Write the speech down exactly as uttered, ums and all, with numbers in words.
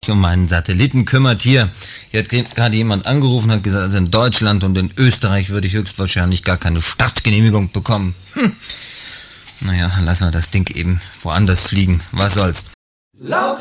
um meinen Satelliten kümmert. Hier, hier hat gerade jemand angerufen und hat gesagt, also in Deutschland und in Österreich würde ich höchstwahrscheinlich gar keine Startgenehmigung bekommen. Hm. Naja, lassen wir das Ding eben woanders fliegen. Was soll's. Laux